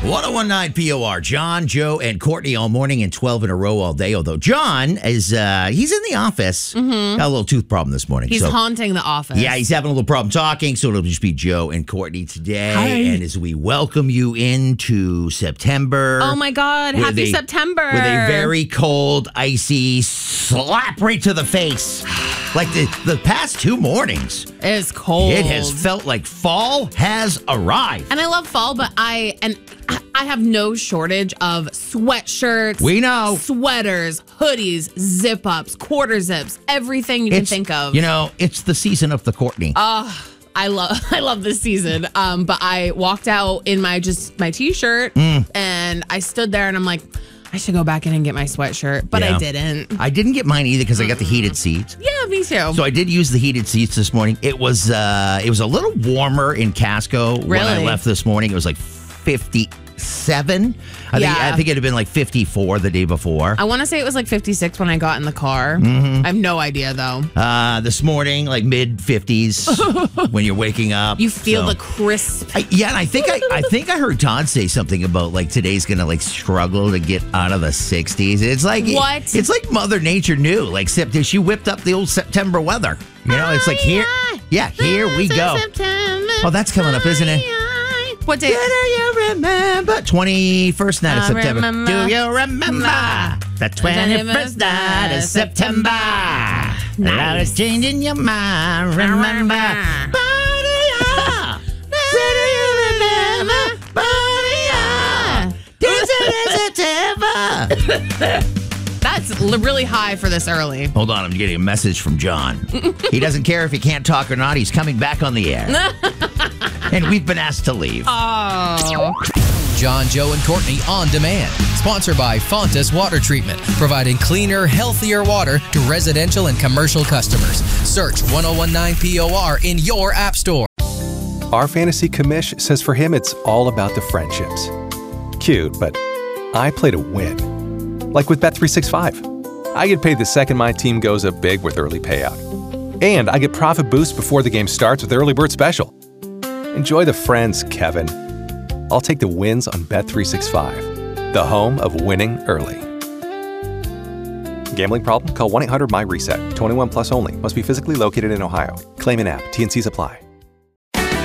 1019 POR. John, Joe, and Courtney all morning and 12 in a row all day. Although John is, he's in the office. Got a little tooth problem this morning. He's haunting the office. Yeah, he's having a little problem talking, so it'll just be Joe and Courtney today. Hi. And as we welcome you into September. Oh my God, happy September. With a very cold, icy slap right to the face. Like the past 2 mornings. It's cold. It has felt like fall has arrived. And I love fall, but I have no shortage of sweatshirts. We know. Sweaters, hoodies, zip-ups, quarter zips, everything you can think of. You know, it's the season of the Courtney. I love this season. But I walked out in my t-shirt and I stood there and I'm like, I should go back in and get my sweatshirt, but I didn't. I didn't get mine either because I got the heated seats. Yeah, me too. So I did use the heated seats this morning. It was a little warmer in Casco when I left this morning. It was like 57. I think it had been like 54 the day before. I want to say it was like 56 when I got in the car. I have no idea though. This morning, like mid 50s when you're waking up. You feel the crisp. And I think I heard Todd say something about like today's gonna like struggle to get out of the 60s. It's like what? It's like Mother Nature knew. Like she whipped up the old September weather. You know, it's like here we go. September. Oh, that's coming up, isn't it? What day? Do you remember? 21st night of September. Remember. Do you remember? The 21st night of September. Nice. A lot is changing your mind. Remember. Body-ah. Do you remember? Body-ah. September. That's really high for this early. Hold on, I'm getting a message from John. He doesn't care if he can't talk or not. He's coming back on the air. And we've been asked to leave. Oh. John, Joe, and Courtney on demand. Sponsored by Fontas Water Treatment, providing cleaner, healthier water to residential and commercial customers. Search 1019 POR in your app store. Our fantasy commish says for him it's all about the friendships. Cute, but I play to win. Like with Bet365. I get paid the second my team goes up big with early payout. And I get profit boost before the game starts with Early Bird Special. Enjoy the friends, Kevin. I'll take the wins on Bet365, the home of winning early. Gambling problem? Call 1-800-MY-RESET. 21 plus only. Must be physically located in Ohio. Claim in app. T&Cs apply.